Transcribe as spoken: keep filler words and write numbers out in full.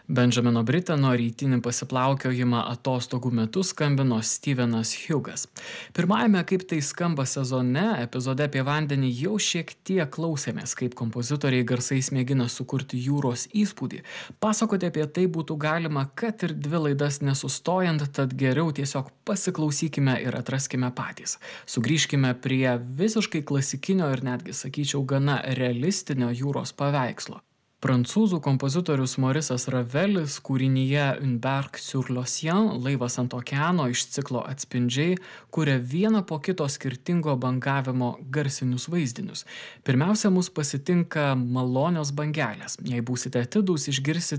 Benjamino Briteno rytinį pasiplaukiojimą atostogų metu skambino Stevenas Hugas. Pirmajame Kaip tai skamba sezone, epizode apie vandenį jau šiek tiek klausėmės, kaip kompozitoriai garsais mėgina sukurti jūros įspūdį. Pasakoti apie tai būtų galima, kad ir dvi laidas nesustojant, tad geriau tiesiog pasiklausykime ir atraskime patys. Sugrįžkime prie visiškai klasikinio ir netgi, sakyčiau, gana realistinio jūros paveikslo. Prancūzų kompozitorius Maurice'as Ravelis kūrinyje Une barque sur l'océan, laivas ant okeano iš ciklo Atspindžiai, kuria vieną po kito skirtingo bangavimo garsinius vaizdinius. Pirmiausia, mus pasitinka malonios bangelės. Jei būsite atidūs, išgirsite